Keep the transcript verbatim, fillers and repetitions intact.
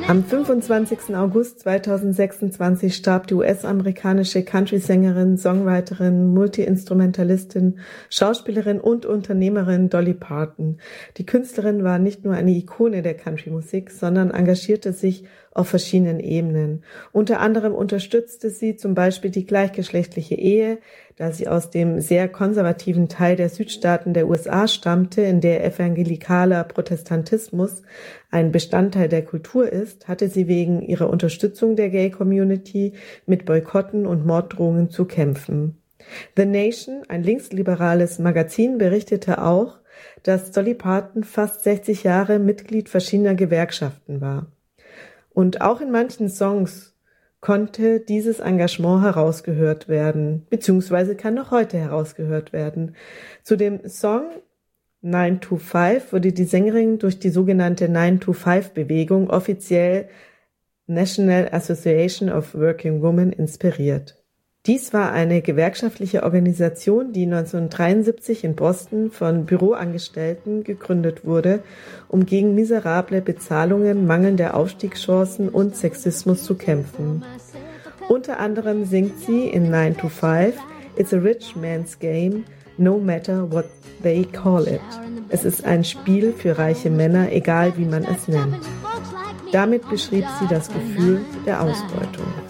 Am fünfundzwanzigsten August zweitausendsechsundzwanzig starb die U S-amerikanische Country-Sängerin, Songwriterin, Multi-Instrumentalistin, Schauspielerin und Unternehmerin Dolly Parton. Die Künstlerin war nicht nur eine Ikone der Country-Musik, sondern engagierte sich auf verschiedenen Ebenen. Unter anderem unterstützte sie zum Beispiel die gleichgeschlechtliche Ehe, da sie aus dem sehr konservativen Teil der Südstaaten der U S A stammte, in der evangelikaler Protestantismus ein Bestandteil der Kultur ist, hatte sie wegen ihrer Unterstützung der Gay-Community mit Boykotten und Morddrohungen zu kämpfen. The Nation, ein linksliberales Magazin, berichtete auch, dass Dolly Parton fast sechzig Jahre Mitglied verschiedener Gewerkschaften war. Und auch in manchen Songs konnte dieses Engagement herausgehört werden, beziehungsweise kann noch heute herausgehört werden. Zu dem Song nine to five wurde die Sängerin durch die sogenannte nine to five Bewegung, offiziell National Association of Working Women, inspiriert. Dies war eine gewerkschaftliche Organisation, die neunzehnhundertdreiundsiebzig in Boston von Büroangestellten gegründet wurde, um gegen miserable Bezahlungen, mangelnde Aufstiegschancen und Sexismus zu kämpfen. Unter anderem singt sie in nine to five, "It's a rich man's game, no matter what they call it." Es ist ein Spiel für reiche Männer, egal wie man es nennt. Damit beschrieb sie das Gefühl der Ausbeutung.